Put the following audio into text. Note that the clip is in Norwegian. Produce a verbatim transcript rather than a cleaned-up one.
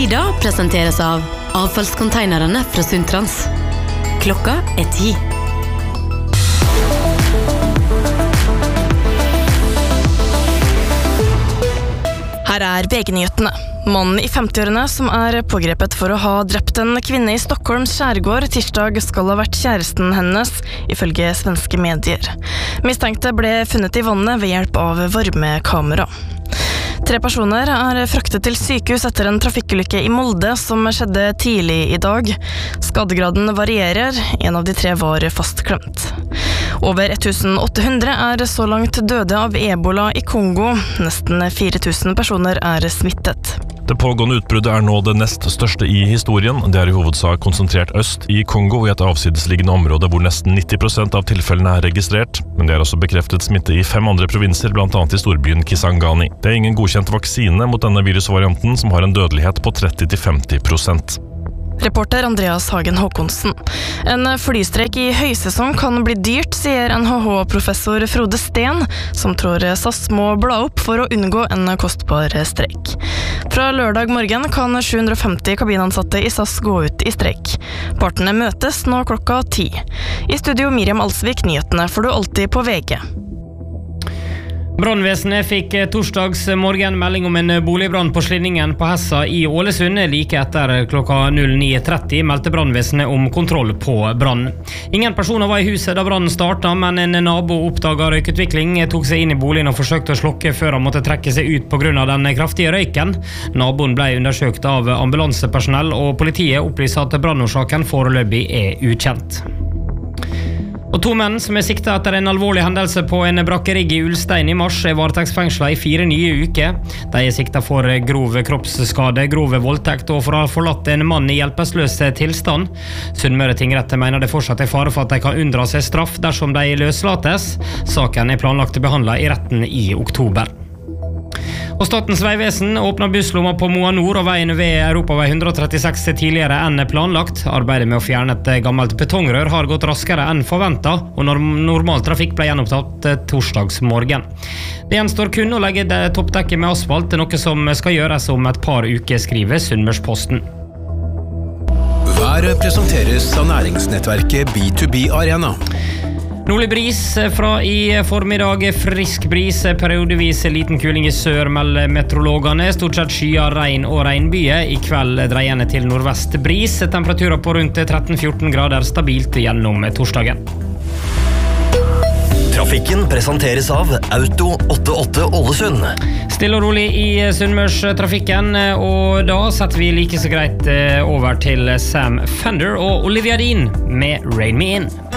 Nyda presenteres av avfallskonteinerne fra Suntrans. Klokka er ti. Her er V G-nyhetene. Mannen i femtiårene som er pågrepet for å ha drept en kvinne i Stockholms skjærgård tirsdag skal ha vært kjæresten hennes, ifølge svenske medier. Mistenkte ble funnet i vannet ved hjelp av varmekamera. Tre personer er fraktet til sykehus etter en trafikkulykke i Molde som skjedde tidlig i dag. Skadegraden varierer, en av de tre var fastklemt. Over åtte hundre er så langt døde av ebola i Kongo. Nesten fire tusen personer er smittet. Det pågående utbruddet er nå det nest største i historien. Det er i hovedsak konsentrert øst i Kongo, i et avsidesliggende område hvor nesten nitti prosent av tilfellene er registrert. Men det er også bekreftet smitte i fem andre provinser, blant annet i storbyen Kisangani. Det er ingen godkjent vaksine mot denne virusvarianten, som har en dødelighet på tretti til femti prosent. Reporter Andreas Hagen Håkonsen. En flystreik i høysesong kan bli dyrt, sier N H H-professor Frode Sten, som tror SAS må bla opp for å unngå en kostbar streik. Fra lørdag morgen kan sju hundre og femti kabinansatte i SAS gå ut i streik. Partene møtes nå klokka ti. I studio Miriam Alsvik, nyhetene får du alltid på V G. Brannvesenet fikk torsdags morgen melding om en boligbrann på Slinningen på Hessa i Ålesund. Like etter klokka ni tretti meldte brannvesenet om kontroll på brann. Ingen personer var i huset da brannen startet, men en nabo oppdaget røykutvikling, tok seg inn i boligen og forsøkte å slokke før han måtte trekke seg ut på grunn av den kraftige røyken. Naboen ble undersøkt av ambulansepersonell, og politiet opplyser at brannårsaken foreløpig er ukjent. Og to menn som er siktet etter en alvorlig hendelse på en brakkerigg i Ulstein i mars er varetektsfengslet i fire nye uker. De er siktet for grov kroppsskade, grov voldtekt og for å ha forlatt en mann i hjelpeløs tilstand. Sunnmøre tingrette mener det fortsatt er fare for at de kan unndra seg straff dersom de løslates. Saken er planlagt behandlet i retten i oktober. Og Statens vegvesen åpner busslomma på Moa Nord og veien ved Europavei ett trettiseks tidligere enn planlagt. Arbeidet med å fjerne et gammelt betongrør har gått raskere enn forventet, og normal trafikk ble gjenopptatt torsdags morgen. Det gjenstår kun å legge toppdekket med asfalt, noe som skal gjøres om et par uker, skriver Sunnmørsposten. Været presenteres av næringsnettverket B to B Arena. Nordlig bris fra i formiddag, frisk bris, periodevis liten kuling i sør, melder meteorologene. Stort sett skyer, regn og regnbyer. I kveld dreiende til nordvest bris, temperaturer på rundt tretten til fjorten grader, stabilt gjennom torsdagen. Trafikken presenteres av Auto åttiåtte Ålesund. Stille og rolig i Sunnmørstrafikken, og da setter vi like så greit over til Sam Fender og Olivia Dean med Rain Me In.